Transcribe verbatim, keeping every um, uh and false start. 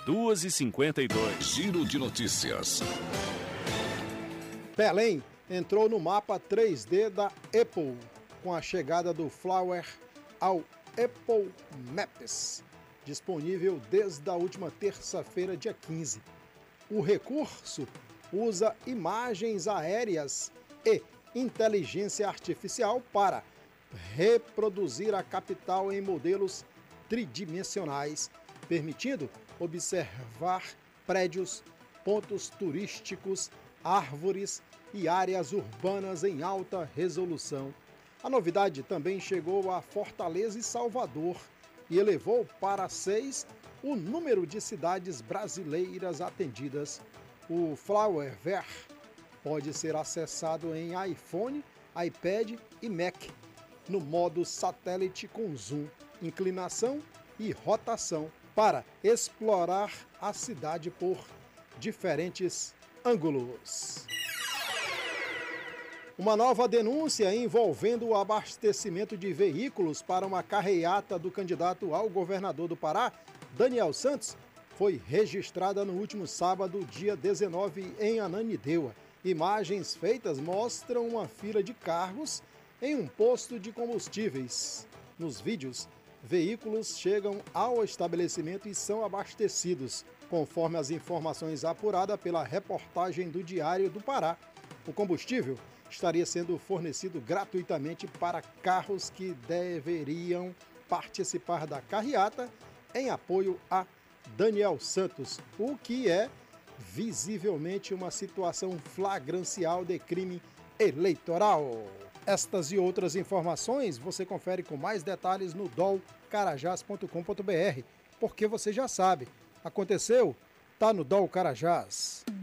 duas e cinquenta e dois. Giro de notícias. Belém entrou no mapa três D da Apple com a chegada do Flower ao Apple Maps, disponível desde a última terça-feira, dia quinze. O recurso usa imagens aéreas e inteligência artificial para reproduzir a capital em modelos tridimensionais, permitindo observar prédios, pontos turísticos, árvores e áreas urbanas em alta resolução. A novidade também chegou a Fortaleza e Salvador e elevou para seis o número de cidades brasileiras atendidas. O Flower V R pode ser acessado em iPhone, iPad e Mac, no modo satélite com zoom, inclinação e rotação, para explorar a cidade por diferentes ângulos. Uma nova denúncia envolvendo o abastecimento de veículos para uma carreata do candidato ao governador do Pará, Daniel Santos, foi registrada no último sábado, dia dezenove, em Ananindeua. Imagens feitas mostram uma fila de carros em um posto de combustíveis. Nos vídeos, veículos chegam ao estabelecimento e são abastecidos, conforme as informações apuradas pela reportagem do Diário do Pará. O combustível estaria sendo fornecido gratuitamente para carros que deveriam participar da carreata em apoio a Daniel Santos, o que é visivelmente uma situação flagrancial de crime eleitoral. Estas e outras informações você confere com mais detalhes no dol carajás ponto com ponto br, porque você já sabe, aconteceu, tá no Dol Carajás.